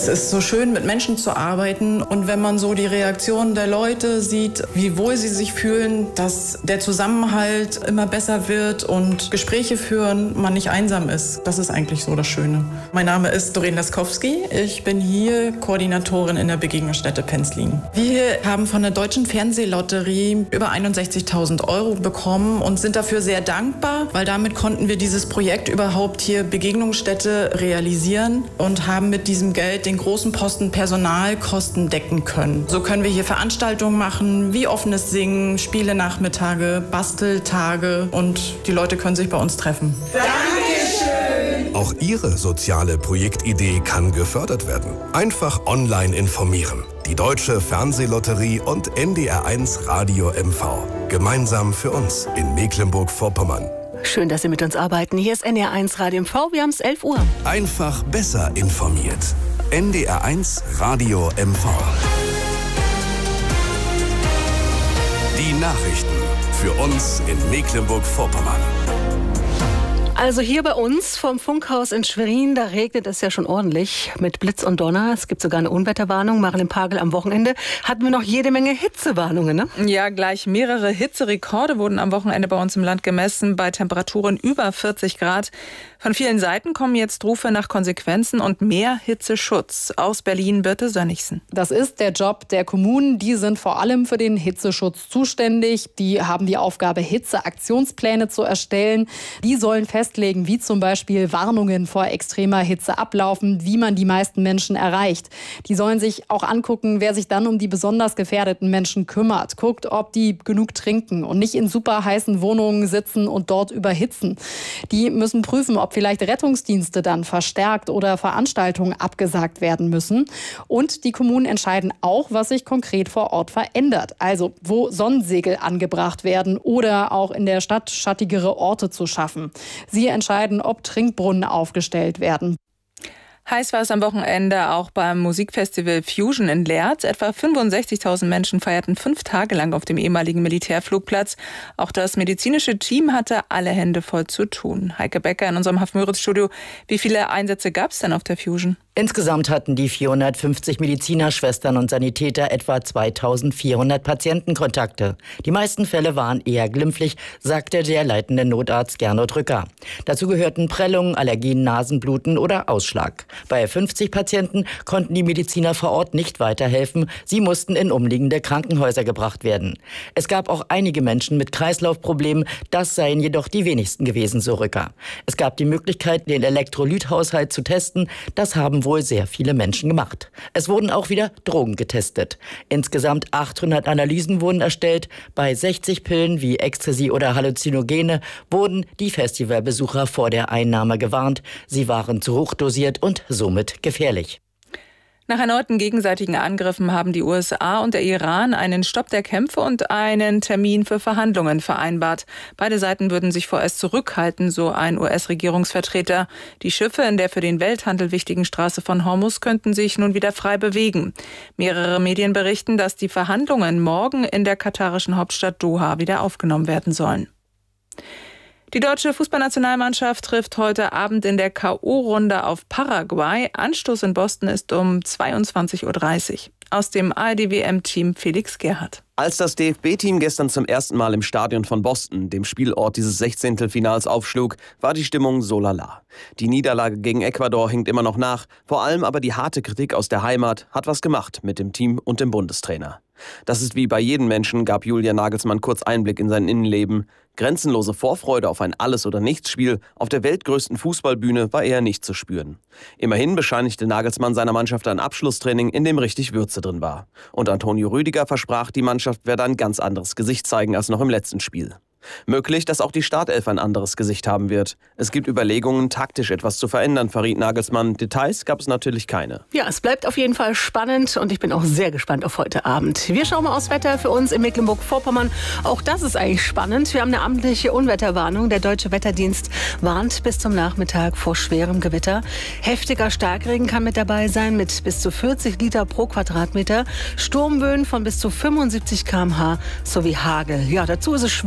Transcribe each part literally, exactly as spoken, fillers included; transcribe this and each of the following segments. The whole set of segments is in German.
Es ist so schön, mit Menschen zu arbeiten und wenn man so die Reaktionen der Leute sieht, wie wohl sie sich fühlen, dass der Zusammenhalt immer besser wird und Gespräche führen, man nicht einsam ist. Das ist eigentlich so das Schöne. Mein Name ist Doreen Laskowski. Ich bin hier Koordinatorin in der Begegnungsstätte Penzlin. Wir haben von der Deutschen Fernsehlotterie über einundsechzigtausend Euro bekommen und sind dafür sehr dankbar, weil damit konnten wir dieses Projekt überhaupt hier Begegnungsstätte realisieren und haben mit diesem Geld den großen Posten Personalkosten decken können. So können wir hier Veranstaltungen machen, wie offenes Singen, Spielenachmittage, Basteltage und die Leute können sich bei uns treffen. Dankeschön! Auch Ihre soziale Projektidee kann gefördert werden. Einfach online informieren. Die Deutsche Fernsehlotterie und N D R eins Radio M V. Gemeinsam für uns in Mecklenburg-Vorpommern. Schön, dass Sie mit uns arbeiten. Hier ist N D R eins Radio M V. Wir haben es elf Uhr. Einfach besser informiert. N D R eins Radio M V. Die Nachrichten für uns in Mecklenburg-Vorpommern. Also hier bei uns vom Funkhaus in Schwerin, da regnet es ja schon ordentlich mit Blitz und Donner. Es gibt sogar eine Unwetterwarnung. Marilyn Pagel, am Wochenende hatten wir noch jede Menge Hitzewarnungen, ne? Ja, gleich mehrere Hitzerekorde wurden am Wochenende bei uns im Land gemessen, bei Temperaturen über vierzig Grad. Von vielen Seiten kommen jetzt Rufe nach Konsequenzen und mehr Hitzeschutz. Aus Berlin, Birte Sönnigsen. Das ist der Job der Kommunen. Die sind vor allem für den Hitzeschutz zuständig. Die haben die Aufgabe, Hitzeaktionspläne zu erstellen. Die sollen festlegen, wie zum Beispiel Warnungen vor extremer Hitze ablaufen, wie man die meisten Menschen erreicht. Die sollen sich auch angucken, wer sich dann um die besonders gefährdeten Menschen kümmert. Guckt, ob die genug trinken und nicht in super heißen Wohnungen sitzen und dort überhitzen. Die müssen prüfen, ob vielleicht Rettungsdienste dann verstärkt oder Veranstaltungen abgesagt werden müssen. Und die Kommunen entscheiden auch, was sich konkret vor Ort verändert. Also wo Sonnensegel angebracht werden oder auch in der Stadt schattigere Orte zu schaffen. Sie entscheiden, ob Trinkbrunnen aufgestellt werden. Heiß war es am Wochenende auch beim Musikfestival Fusion in Leerz. Etwa fünfundsechzigtausend Menschen feierten fünf Tage lang auf dem ehemaligen Militärflugplatz. Auch das medizinische Team hatte alle Hände voll zu tun. Heike Becker in unserem Haff-Möritz-Studio. Wie viele Einsätze gab es denn auf der Fusion? Insgesamt hatten die vierhundertfünfzig Mediziner, Schwestern und Sanitäter etwa zweitausendvierhundert Patientenkontakte. Die meisten Fälle waren eher glimpflich, sagte der leitende Notarzt Gernot Rücker. Dazu gehörten Prellungen, Allergien, Nasenbluten oder Ausschlag. Bei fünfzig Patienten konnten die Mediziner vor Ort nicht weiterhelfen. Sie mussten in umliegende Krankenhäuser gebracht werden. Es gab auch einige Menschen mit Kreislaufproblemen. Das seien jedoch die wenigsten gewesen, so Rücker. Es gab die Möglichkeit, den Elektrolythaushalt zu testen. Das haben wohl sehr viele Menschen gemacht. Es wurden auch wieder Drogen getestet. Insgesamt achthundert Analysen wurden erstellt. Bei sechzig Pillen wie Ecstasy oder Halluzinogene wurden die Festivalbesucher vor der Einnahme gewarnt. Sie waren zu hoch dosiert und somit gefährlich. Nach erneuten gegenseitigen Angriffen haben die U S A und der Iran einen Stopp der Kämpfe und einen Termin für Verhandlungen vereinbart. Beide Seiten würden sich vorerst zurückhalten, so ein U S-Regierungsvertreter. Die Schiffe in der für den Welthandel wichtigen Straße von Hormuz könnten sich nun wieder frei bewegen. Mehrere Medien berichten, dass die Verhandlungen morgen in der katarischen Hauptstadt Doha wieder aufgenommen werden sollen. Die deutsche Fußballnationalmannschaft trifft heute Abend in der K O-Runde auf Paraguay. Anstoß in Boston ist um zweiundzwanzig Uhr dreißig. Aus dem A R D W M-Team Felix Gerhardt. Als das D F B-Team gestern zum ersten Mal im Stadion von Boston, dem Spielort dieses Sechzehntelfinals, aufschlug, war die Stimmung so lala. Die Niederlage gegen Ecuador hinkt immer noch nach. Vor allem aber die harte Kritik aus der Heimat hat was gemacht mit dem Team und dem Bundestrainer. Das ist wie bei jedem Menschen, gab Julian Nagelsmann kurz Einblick in sein Innenleben. Grenzenlose Vorfreude auf ein Alles-oder-Nichts-Spiel auf der weltgrößten Fußballbühne war eher nicht zu spüren. Immerhin bescheinigte Nagelsmann seiner Mannschaft ein Abschlusstraining, in dem richtig Würze drin war. Und Antonio Rüdiger versprach, die Mannschaft werde ein ganz anderes Gesicht zeigen als noch im letzten Spiel. Möglich, dass auch die Startelf ein anderes Gesicht haben wird. Es gibt Überlegungen, taktisch etwas zu verändern, verriet Nagelsmann. Details gab es natürlich keine. Ja, es bleibt auf jeden Fall spannend und ich bin auch sehr gespannt auf heute Abend. Wir schauen mal aufs Wetter für uns in Mecklenburg-Vorpommern. Auch das ist eigentlich spannend. Wir haben eine amtliche Unwetterwarnung. Der Deutsche Wetterdienst warnt bis zum Nachmittag vor schwerem Gewitter. Heftiger Starkregen kann mit dabei sein mit bis zu vierzig Liter pro Quadratmeter. Sturmböen von bis zu fünfundsiebzig Kilometer pro Stunde sowie Hagel. Ja, dazu ist es schwül warm.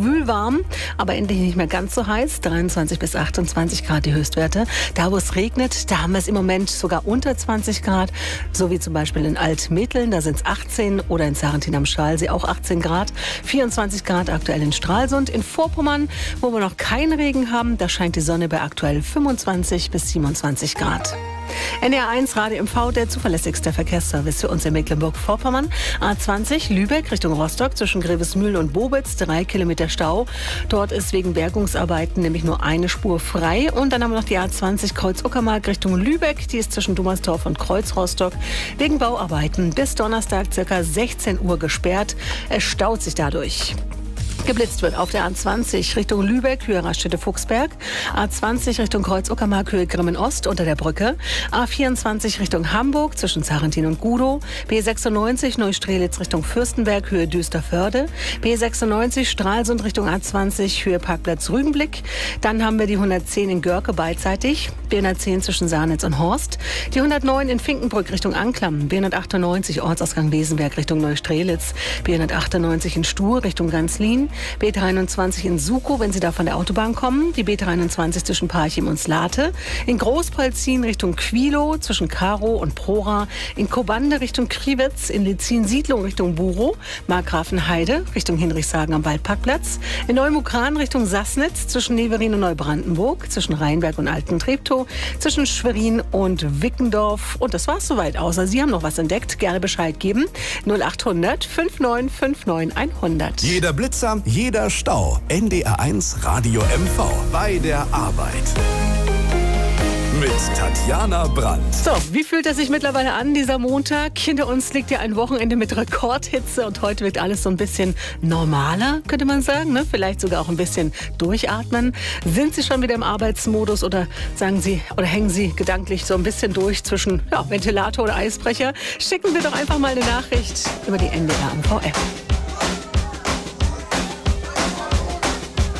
warm, aber endlich nicht mehr ganz so heiß. dreiundzwanzig bis achtundzwanzig Grad die Höchstwerte. Da, wo es regnet, da haben wir es im Moment sogar unter zwanzig Grad. So wie zum Beispiel in Altmetteln, da sind es achtzehn. Oder in Sarrentin am Schalsee auch achtzehn Grad. vierundzwanzig Grad aktuell in Stralsund. In Vorpommern, wo wir noch keinen Regen haben, da scheint die Sonne bei aktuell fünfundzwanzig bis siebenundzwanzig Grad. N D R eins Radio M V, der zuverlässigste Verkehrsservice für uns in Mecklenburg-Vorpommern. A zwanzig Lübeck Richtung Rostock zwischen Grevesmühlen und Bobitz, drei Kilometer Stau. Dort ist wegen Bergungsarbeiten nämlich nur eine Spur frei. Und dann haben wir noch die A zwanzig Kreuz-Uckermark Richtung Lübeck. Die ist zwischen Dummersdorf und Kreuz-Rostock wegen Bauarbeiten bis Donnerstag ca. sechzehn Uhr gesperrt. Es staut sich dadurch. Geblitzt wird auf der A zwanzig Richtung Lübeck, Höhe Raststätte-Fuchsberg. A zwanzig Richtung Kreuz-Uckermark, Höhe Grimmen-Ost unter der Brücke. A vierundzwanzig Richtung Hamburg zwischen Sarrentin und Gudow. B sechsundneunzig Neustrelitz Richtung Fürstenberg, Höhe Düsterförde. B sechsundneunzig Stralsund Richtung A zwanzig, Höhe Parkplatz Rügenblick. Dann haben wir die hundertzehn in Görke beidseitig. B hundertzehn zwischen Sarnitz und Horst. Die hundertneun in Finkenbrück Richtung Anklam. B hundertachtundneunzig Ortsausgang Wesenberg Richtung Neustrelitz. B hundertachtundneunzig in Stur Richtung Ganzlin. B dreiundzwanzig in Sukow, wenn Sie da von der Autobahn kommen. Die B dreiundzwanzig zwischen Parchim und Slate. In Großpolzin Richtung Quilo zwischen Karo und Prora. In Kobande Richtung Kriwitz. In Lezin-Siedlung Richtung Burow. Markgrafenheide Richtung Hinrichshagen am Waldparkplatz. In Neumukran Richtung Sassnitz zwischen Neverin und Neubrandenburg. Zwischen Rheinberg und Alten-Treptow. Zwischen Schwerin und Wickendorf. Und das war's soweit. Außer Sie haben noch was entdeckt. Gerne Bescheid geben. null achthundert fünfundneunzig neunundfünfzig hundert. Jeder Blitzer, jeder Stau. N D R eins Radio M V. Bei der Arbeit. Mit Tatjana Brandt. So, wie fühlt es sich mittlerweile an, dieser Montag? Hinter uns liegt ja ein Wochenende mit Rekordhitze und heute wird alles so ein bisschen normaler, könnte man sagen. Ne? Vielleicht sogar auch ein bisschen durchatmen. Sind Sie schon wieder im Arbeitsmodus oder sagen Sie oder hängen Sie gedanklich so ein bisschen durch zwischen ja, Ventilator oder Eisbrecher? Schicken Sie doch einfach mal eine Nachricht über die N D R M V App.